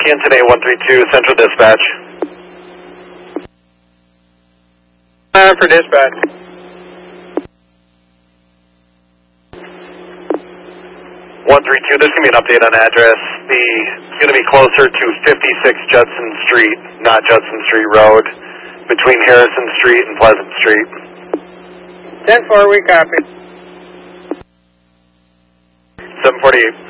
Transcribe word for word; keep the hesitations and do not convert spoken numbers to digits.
Canton A one three two, Central Dispatch. Uh, for dispatch. one three two, there's going to be an update on address. The, it's going to be closer to fifty-six Judson Street, not Judson Street Road, between Harrison Street and Pleasant Street. ten four, we copy. seven forty-eight.